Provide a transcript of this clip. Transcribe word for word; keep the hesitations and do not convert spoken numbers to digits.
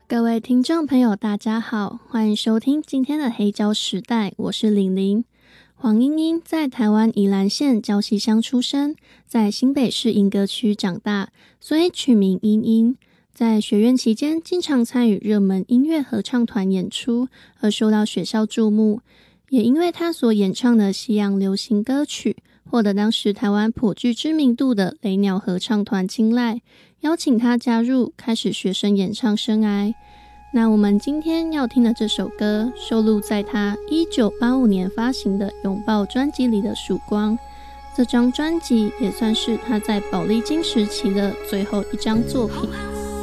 各位听众朋友大家好，欢迎收听今天的黑胶时代，我是玲玲。黄莺莺在台湾宜兰县礁溪乡出生，在新北市莺歌区长大，所以取名莺莺。在学院期间经常参与热门音乐合唱团演出，而受到学校注目，也因为他所演唱的西洋流行歌曲获得当时台湾颇具知名度的雷鸟合唱团青睐，邀请他加入，开始学生演唱生涯。那我们今天要听的这首歌收录在他一九八五年发行的《拥抱》专辑里的《曙光》，这张专辑也算是他在宝丽金时期的最后一张作品。